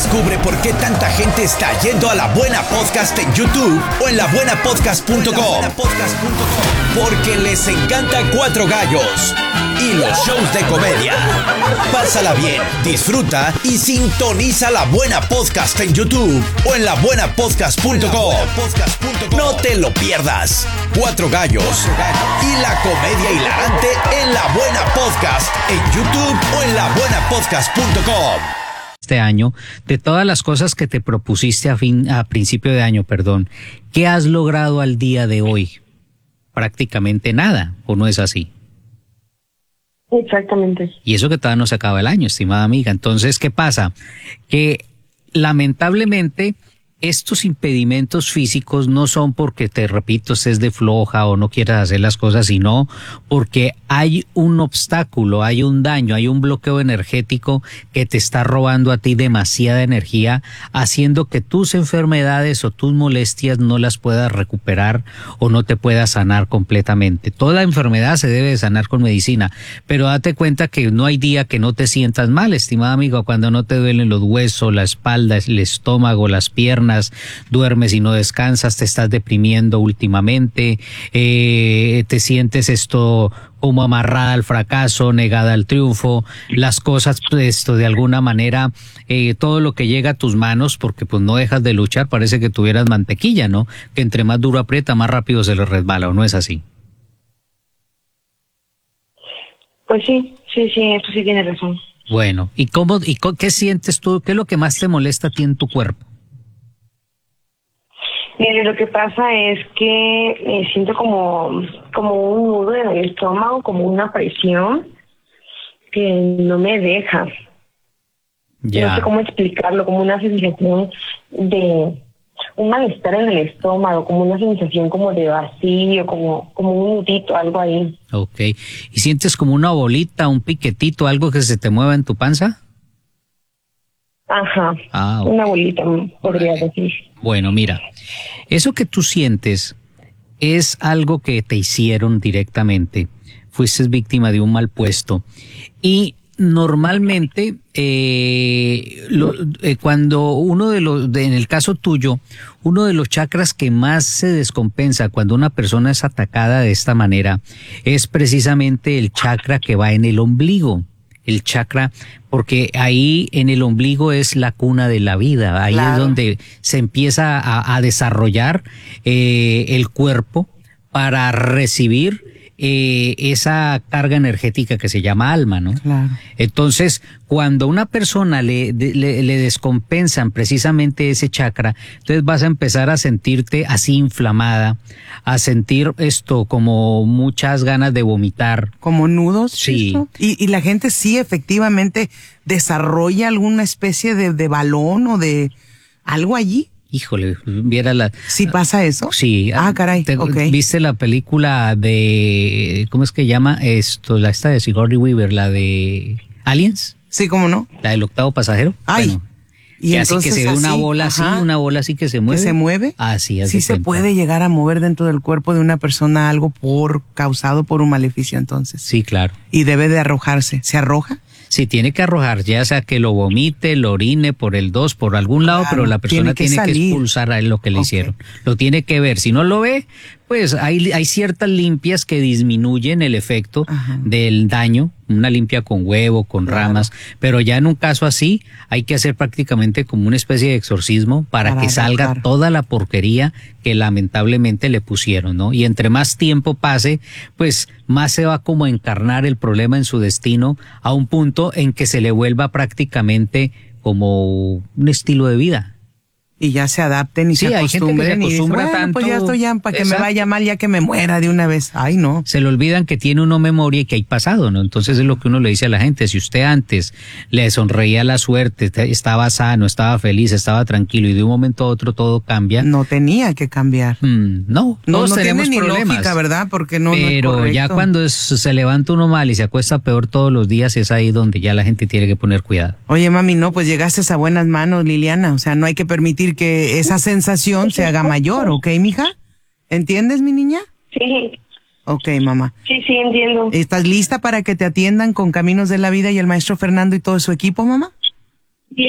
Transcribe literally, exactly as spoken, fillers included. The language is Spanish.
Descubre por qué tanta gente está yendo a La Buena Podcast en YouTube o en la buena podcast punto com. Porque les encanta Cuatro Gallos y los shows de comedia. Pásala bien, disfruta y sintoniza La Buena Podcast en YouTube o en la buena podcast punto com. No te lo pierdas. Cuatro Gallos y la comedia hilarante en La Buena Podcast en YouTube o en la buena podcast punto com. Este año, de todas las cosas que te propusiste a fin, a principio de año, perdón, ¿qué has logrado al día de hoy? Prácticamente nada, ¿o no es así? Exactamente. Y eso que todavía no se acaba el año, estimada amiga. Entonces, ¿qué pasa? Que lamentablemente estos impedimentos físicos no son porque, te repito, estés de floja o no quieras hacer las cosas, sino porque hay un obstáculo, hay un daño, hay un bloqueo energético que te está robando a ti demasiada energía, haciendo que tus enfermedades o tus molestias no las puedas recuperar o no te puedas sanar completamente. Toda enfermedad se debe de sanar con medicina, pero date cuenta que no hay día que no te sientas mal, estimada amiga, cuando no te duelen los huesos, la espalda, el estómago, las piernas, duermes y no descansas, te estás deprimiendo últimamente, eh, te sientes esto como amarrada al fracaso, negada al triunfo, las cosas, esto de alguna manera, eh, todo lo que llega a tus manos, porque pues no dejas de luchar, parece que tuvieras mantequilla, ¿no? Que entre más duro aprieta, más rápido se le resbala, ¿o no es así? Pues sí, sí, sí, eso sí tiene razón. Bueno, ¿y cómo, y co- qué sientes tú? ¿Qué es lo que más te molesta a ti en tu cuerpo? Mire, lo que pasa es que eh, siento como, como un nudo en el estómago, como una presión que no me deja. Ya. No sé cómo explicarlo, como una sensación de un malestar en el estómago, como una sensación como de vacío, como, como un nudito, algo ahí. Ok. ¿Y sientes como una bolita, un piquetito, algo que se te mueva en tu panza? Ajá, Ah, ok. una bolita, podría decir. Bueno, mira, eso que tú sientes es algo que te hicieron directamente. Fuiste víctima de un mal puesto. Y normalmente, eh, lo, eh, cuando uno de los, de, en el caso tuyo, uno de los chakras que más se descompensa cuando una persona es atacada de esta manera es precisamente el chakra que va en el ombligo. El chakra, porque ahí en el ombligo es la cuna de la vida, ahí Claro. es donde se empieza a, a desarrollar eh, el cuerpo para recibir eh, esa carga energética que se llama alma, ¿no? Claro. Entonces, cuando una persona le, de, le, le descompensan precisamente ese chakra, entonces vas a empezar a sentirte así inflamada, a sentir esto como muchas ganas de vomitar. Como nudos. Sí. ¿Esto? Y, y la gente sí efectivamente desarrolla alguna especie de, de balón o de algo allí. Híjole, viera la... ¿Sí pasa eso? Sí. Ah, caray, Te- ok. ¿Viste la película de... ¿Cómo es que llama esto? La esta de Sigourney Weaver, la de Aliens, Sí, ¿cómo no? la del octavo pasajero. Ay. Bueno, Y que así que entonces se ve una así, bola ajá, así, una bola así que se que mueve. se mueve. Así, haz Sí de se cuenta. puede llegar a mover dentro del cuerpo de una persona algo por causado por un maleficio entonces. Sí, claro. Y debe de arrojarse. ¿Se arroja? Sí, tiene que arrojar, ya sea que lo vomite, lo orine por el dos, por algún lado, Claro, pero la persona tiene que tiene que, salir. expulsar a él lo que le Ok. hicieron. Lo tiene que ver. Si no lo ve, pues hay, hay ciertas limpias que disminuyen el efecto Ajá. del daño, una limpia con huevo, con Claro. ramas, pero ya en un caso así hay que hacer prácticamente como una especie de exorcismo para, Para que salga arrancar. toda la porquería que lamentablemente le pusieron, ¿no? Y entre más tiempo pase, pues más se va como a encarnar el problema en su destino a un punto en que se le vuelva prácticamente como un estilo de vida. Y ya se adapten y Sí, se hay gente que se acostumbren y dicen, acostumbra bueno, tanto. pues ya estoy ya para que me Exacto. vaya mal ya que me muera de una vez. Ay, no. Se le olvidan que tiene uno memoria y que hay pasado, ¿no? Entonces es lo que uno le dice a la gente. Si usted antes le sonreía la suerte, estaba sano, estaba feliz, estaba tranquilo y de un momento a otro todo cambia, No tenía que cambiar. mm, no, No, todos no tenemos tiene ni problemas. lógica, ¿verdad? Porque no, no es Pero correcto. ya cuando es- se levanta uno mal y se acuesta peor todos los días, es ahí donde ya la gente tiene que poner cuidado. Oye, mami, no, pues llegaste a buenas manos, Liliana. O sea, no hay que permitir que esa sensación se haga mayor, ¿ok, mija? ¿Entiendes, mi niña? Sí, Ok, mamá. sí, sí, entiendo. ¿Estás lista para que te atiendan con Caminos de la Vida y el maestro Fernando y todo su equipo, mamá?